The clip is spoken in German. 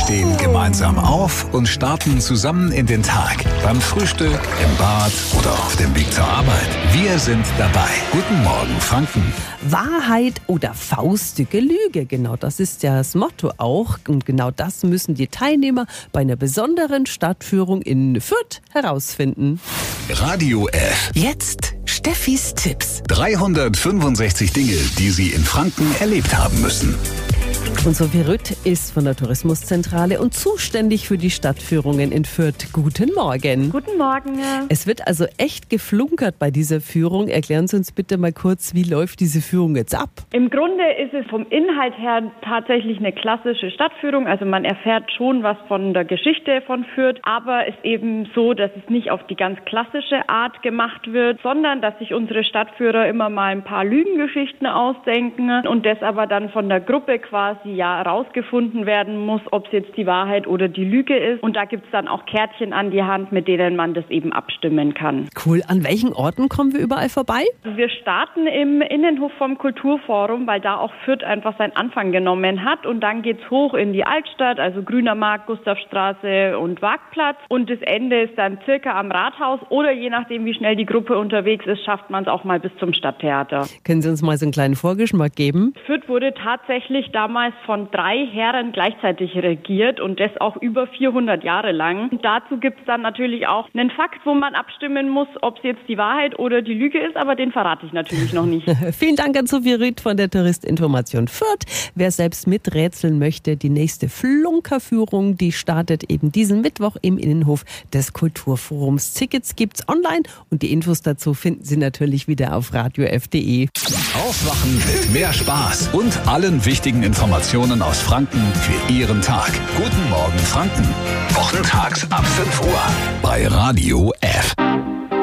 stehen gemeinsam auf und starten zusammen in den Tag. Beim Frühstück, im Bad oder auf dem Weg zur Arbeit. Wir sind dabei. Guten Morgen, Franken. Wahrheit oder faustdicke Lüge, genau das ist ja das Motto auch. Und genau das müssen die Teilnehmer bei einer besonderen Stadtführung in Fürth herausfinden. Radio F. Jetzt Steffis Tipps. 365 Dinge, die Sie in Franken erlebt haben müssen. Und Sophie Rütt ist von der Tourismuszentrale und zuständig für die Stadtführungen in Fürth. Guten Morgen. Guten Morgen. Es wird also echt geflunkert bei dieser Führung. Erklären Sie uns bitte mal kurz, wie läuft diese Führung jetzt ab? Im Grunde ist es vom Inhalt her tatsächlich eine klassische Stadtführung. Also man erfährt schon was von der Geschichte von Fürth, aber es ist eben so, dass es nicht auf die ganz klassische Art gemacht wird, sondern dass sich unsere Stadtführer immer mal ein paar Lügengeschichten ausdenken und das aber dann von der Gruppe quasi herausgefunden werden muss, ob es jetzt die Wahrheit oder die Lüge ist. Und da gibt es dann auch Kärtchen an die Hand, mit denen man das eben abstimmen kann. Cool. An welchen Orten kommen wir überall vorbei? Wir starten im Innenhof vom Kulturforum, weil da auch Fürth einfach seinen Anfang genommen hat. Und dann geht's hoch in die Altstadt, also Grüner Markt, Gustavstraße und Waagplatz. Und das Ende ist dann circa am Rathaus oder je nachdem, wie schnell die Gruppe unterwegs ist, schafft man es auch mal bis zum Stadttheater. Können Sie uns mal so einen kleinen Vorgeschmack geben? Fürth wurde tatsächlich damals von 3 Herren gleichzeitig regiert und das auch über 400 Jahre lang. Und dazu gibt es dann natürlich auch einen Fakt, wo man abstimmen muss, ob es jetzt die Wahrheit oder die Lüge ist, aber den verrate ich natürlich noch nicht. Vielen Dank an Sophie Rütt von der Touristinformation Fürth. Wer selbst miträtseln möchte, die nächste Flunkerführung, die startet eben diesen Mittwoch im Innenhof des Kulturforums. Tickets gibt's online und die Infos dazu finden Sie natürlich wieder auf radiof.de. Aufwachen mit mehr Spaß und allen wichtigen Informationen aus Franken für Ihren Tag. Guten Morgen, Franken. Wochentags ab 5 Uhr bei Radio F.